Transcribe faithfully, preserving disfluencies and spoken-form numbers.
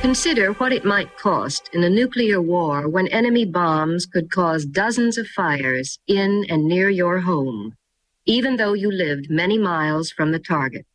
Consider what it might cost in a nuclear war when enemy bombs could cause dozens of fires in and near your home, even though you lived many miles from the target.